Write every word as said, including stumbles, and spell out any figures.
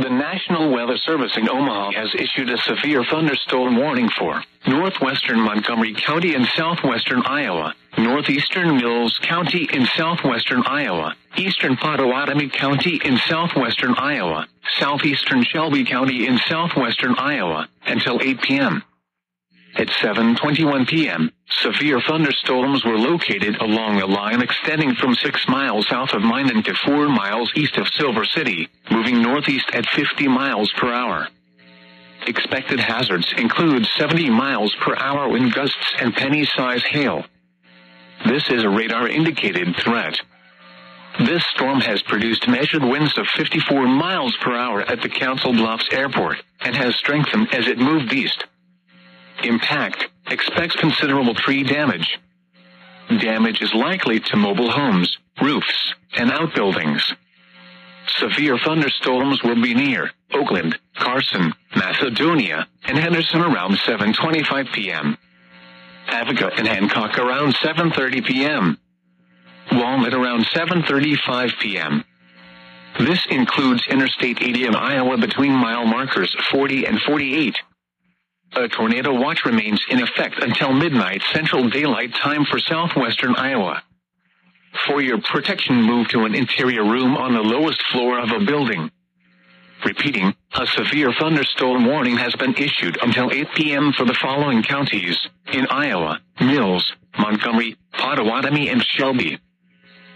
The National Weather Service in Omaha has issued a severe thunderstorm warning for northwestern Montgomery County in southwestern Iowa, northeastern Mills County in southwestern Iowa, eastern Pottawatomie County in southwestern Iowa, southeastern Shelby County in southwestern Iowa, until eight p.m. At seven twenty-one p.m., severe thunderstorms were located along a line extending from six miles south of Minden to four miles east of Silver City, moving northeast at fifty miles per hour. Expected hazards include seventy miles per hour wind gusts and penny-size hail. This is a radar-indicated threat. This storm has produced measured winds of fifty-four miles per hour at the Council Bluffs Airport, and has strengthened as it moved east. Impact: expects considerable tree damage. Damage is likely to mobile homes, roofs, and outbuildings. Severe thunderstorms will be near Oakland, Carson, Macedonia, and Henderson around seven twenty-five p.m. Avoca and Hancock around seven thirty p.m. Walnut around seven thirty-five p.m. This includes Interstate eighty in Iowa between mile markers forty and forty-eight. A tornado watch remains in effect until midnight Central Daylight Time for southwestern Iowa. For your protection, move to an interior room on the lowest floor of a building. Repeating, a severe thunderstorm warning has been issued until eight p.m. for the following counties in Iowa: Mills, Montgomery, Pottawatomie, and Shelby.